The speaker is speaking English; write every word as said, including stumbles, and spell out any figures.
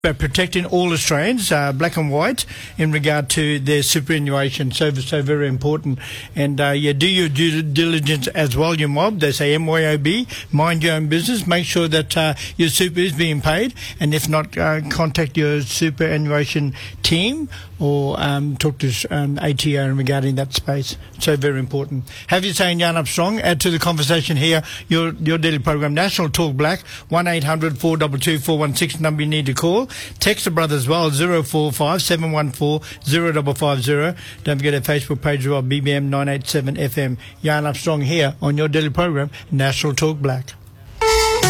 uh, protecting all Australians, uh, black and white, in regard to their superannuation. So, so very important. And uh, yeah, do your due diligence as well, your mob. They say M Y O B, mind your own business. Make sure that uh, your super is being paid, and if not, uh, contact your superannuation team or um, talk to um, A T O regarding that space. So very important. Have you saying Yarn Up Strong? Add to the conversation here. Your your daily program, National Talk Black, one eight hundred four two two four one six, number you need to call. Text the brother as well, zero four five seven one four zero five five zero. Don't forget our Facebook page as well, B B M nine eight seven F M. Yarn Up Strong here on your daily program, National Talk Black.